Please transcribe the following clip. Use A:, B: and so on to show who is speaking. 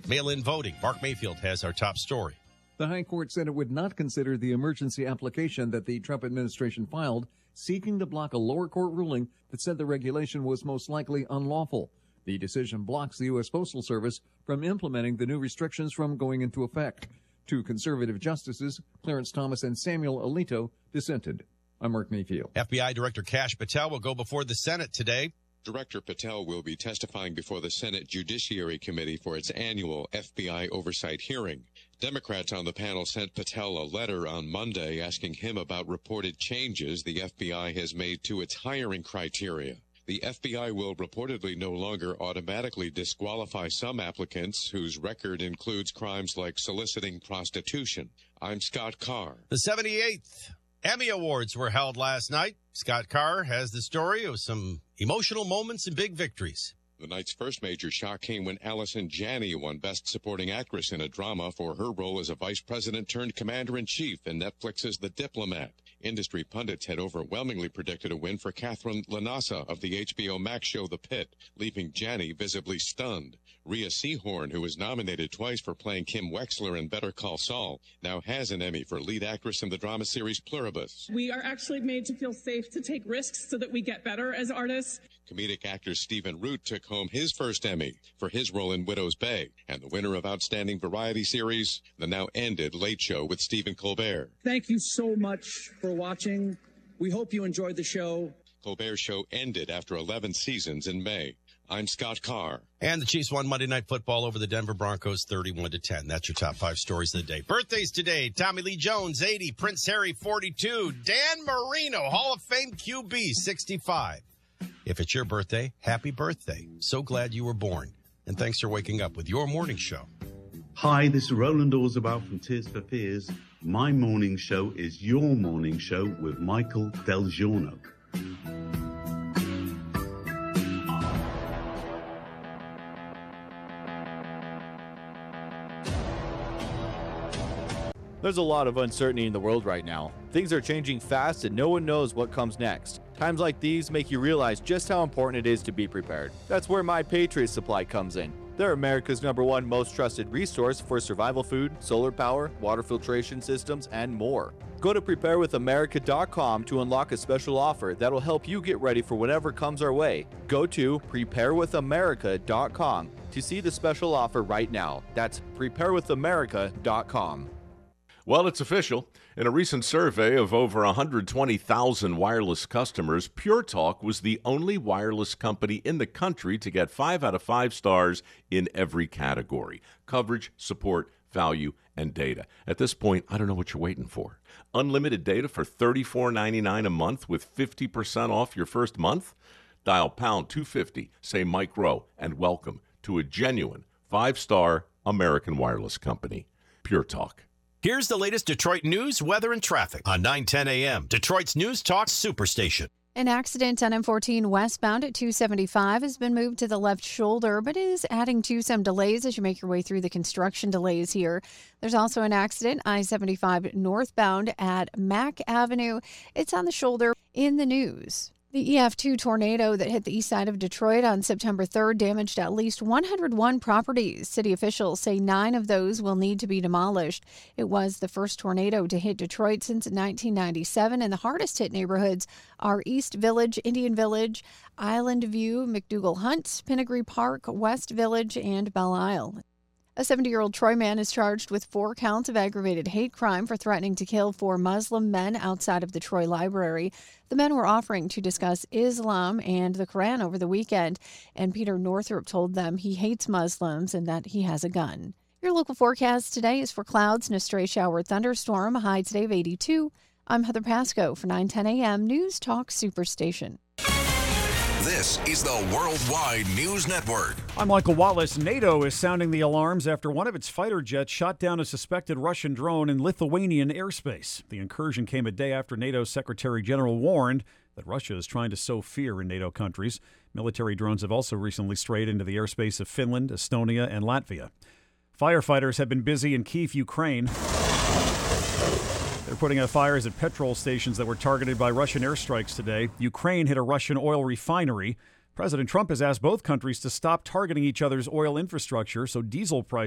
A: Mail-in voting. Mark Mayfield has our top story.
B: The High Court said it would not consider the emergency application that the Trump administration filed, seeking to block a lower court ruling that said the regulation was most likely unlawful. The decision blocks the U.S. Postal Service from implementing the new restrictions from going into effect. Two conservative justices, Clarence Thomas and Samuel Alito, dissented. I'm Mark Mayfield.
A: FBI Director Kash Patel will go before the Senate today.
C: Director Patel will be testifying before the Senate Judiciary Committee for its annual FBI oversight hearing. Democrats on the panel sent Patel a letter on Monday asking him about reported changes the FBI has made to its hiring criteria. The FBI will reportedly no longer automatically disqualify some applicants whose record includes crimes like soliciting prostitution. I'm Scott Carr.
A: The 78th Emmy Awards were held last night. Scott Carr has the story of some emotional moments and big victories.
C: The night's first major shock came when Allison Janney won Best Supporting Actress in a Drama for her role as a vice president turned commander-in-chief in Netflix's The Diplomat. Industry pundits had overwhelmingly predicted a win for Catherine Lanasa of the HBO Max show The Pit, leaving Janney visibly stunned. Rhea Seehorn, who was nominated twice for playing Kim Wexler in Better Call Saul, now has an Emmy for lead actress in the drama series Pluribus.
D: We are actually made to feel safe to take risks so that we get better as artists.
C: Comedic actor Stephen Root took home his first Emmy for his role in Widow's Bay, and the winner of Outstanding Variety Series, the now ended Late Show with Stephen Colbert.
E: Thank you so much for watching. We hope you enjoyed the show.
C: Colbert's show ended after 11 seasons in May. I'm Scott Carr.
A: And the Chiefs won Monday Night Football over the Denver Broncos 31-10. That's your top 5 stories of the day. Birthdays today: Tommy Lee Jones, 80, Prince Harry, 42, Dan Marino, Hall of Fame QB, 65. If it's your birthday, happy birthday. So glad you were born. And thanks for waking up with your morning show.
F: Hi, this is Roland Orzabaugh from Tears for Fears. My morning show is your morning show with Michael Del Giorno.
G: There's a lot of uncertainty in the world right now. Things are changing fast and no one knows what comes next. Times like these make you realize just how important it is to be prepared. That's where My Patriot Supply comes in. They're America's #1 most trusted resource for survival food, solar power, water filtration systems, and more. Go to preparewithamerica.com to unlock a special offer that'll help you get ready for whatever comes our way. Go to preparewithamerica.com to see the special offer right now. That's preparewithamerica.com.
H: Well, it's official. In a recent survey of over 120,000 wireless customers, Pure Talk was the only wireless company in the country to get 5 out of 5 stars in every category: coverage, support, value, and data. At this point, I don't know what you're waiting for. Unlimited data for $34.99 a month with 50% off your first month? Dial pound 250, say Mike Rowe, and welcome to a genuine 5-star American wireless company. Pure Talk.
A: Here's the latest Detroit news, weather, and traffic on 910 a.m. Detroit's News Talk Superstation.
I: An accident on M14 westbound at 275 has been moved to the left shoulder, but is adding to some delays as you make your way through the construction delays here. There's also an accident, I-75 northbound at Mack Avenue. It's on the shoulder in the news. The EF2 tornado that hit the east side of Detroit on September 3rd damaged at least 101 properties. City officials say 9 of those will need to be demolished. It was the first tornado to hit Detroit since 1997, and the hardest hit neighborhoods are East Village, Indian Village, Island View, McDougal Hunt, Pingree Park, West Village, and Belle Isle. A 70-year-old Troy man is charged with 4 counts of aggravated hate crime for threatening to kill 4 Muslim men outside of the Troy Library. The men were offering to discuss Islam and the Quran over the weekend, and Peter Northrup told them he hates Muslims and that he has a gun. Your local forecast today is for clouds and a stray shower thunderstorm, a high today of 82. I'm Heather Pasco for 910 a.m. News Talk Superstation.
J: This is the Worldwide News Network.
K: I'm Michael Wallace. NATO is sounding the alarms after one of its fighter jets shot down a suspected Russian drone in Lithuanian airspace. The incursion came a day after NATO's Secretary General warned that Russia is trying to sow fear in NATO countries. Military drones have also recently strayed into the airspace of Finland, Estonia, and Latvia. Firefighters have been busy in Kyiv, Ukraine. They're putting out fires at petrol stations that were targeted by Russian airstrikes today. Ukraine hit a Russian oil refinery. President Trump has asked both countries to stop targeting each other's oil infrastructure so diesel prices